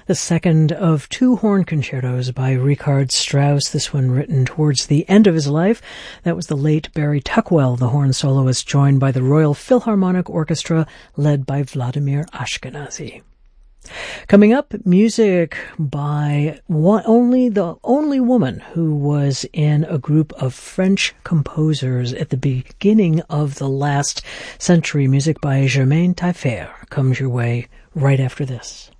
The second of two horn concertos by Richard Strauss, this one written towards the end of his life. That was the late Barry Tuckwell, the horn soloist, joined by the Royal Philharmonic Orchestra, led by Vladimir Ashkenazy. Coming up, music by the only woman who was in a group of French composers at the beginning of the last century. Music by Germaine Taillefer comes your way right after this.